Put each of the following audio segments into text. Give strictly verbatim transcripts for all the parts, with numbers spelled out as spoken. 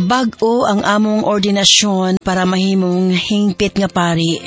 Bag-o ang among ordinasyon para mahimong hingpit nga pari.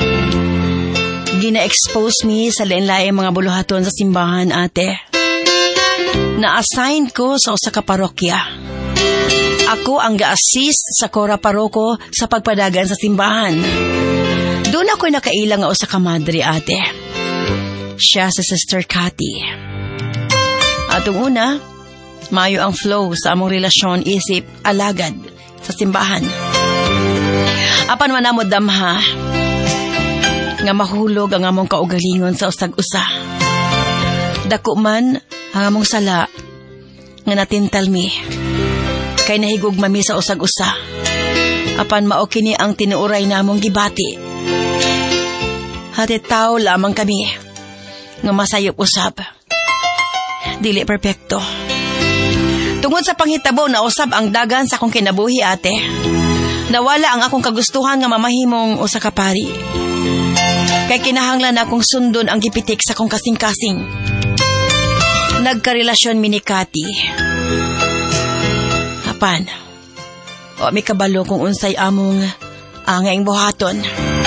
Gina-expose mi sa lain-laing mga buluhaton sa simbahan, ate. Na-assign ko sa usa ka parokya. Ako ang ga-assist sa kora paroko sa pagpadagan sa simbahan. Doon ako'y nakailang nga usa ka madre, ate. Siya si Sister Cathy. Atong una, mayo ang flow sa among relasyon isip alagad sa simbahan. Apan man namo damha nga mahulog ang among kaugalingon sa usag-usa. Dako man ang among sala nga natintal mi kay nahigugma mi sa usag-usa. Apan mao kini ang tinuuray namong gibati. Hati tao lamang kami nga masayop usab. Dili perpekto. Tungod sa panghitabo na usab ang dagan sa akong kinabuhi, ate. Nawala ang akong kagustuhan nga mamahimong usa ka pari. Kay kinahanglan akong sundon ang gipitik sa akong kasing-kasing. Nagkarelasyon mi ni Cathy. Apan, o mi kabalo kung unsay among angayng buhaton.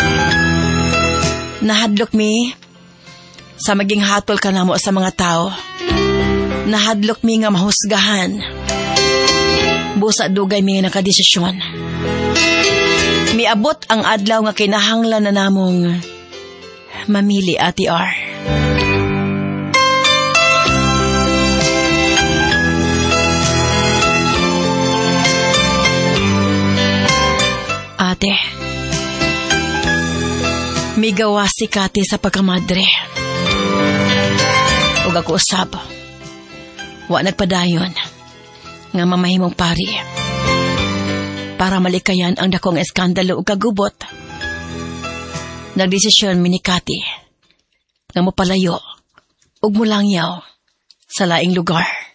Nahadlok mi sa maging hatol kanamo sa mga tao. Nahadlok mi nga mahusgahan. Busa dugay mi nga nakadesisyon. Miabot ang adlaw nga kinahanglan na namong mamili, Ate R. Ate, migawa si Cathy sa pagkamadre. Ug ako usab. Wa nagpadayon nga mamahimong pari para malikayan ang dakong eskandalo ug kagubot. Nagdesisyon mi ni Cathy nga mopalayo ug mulangyaw sa laing lugar.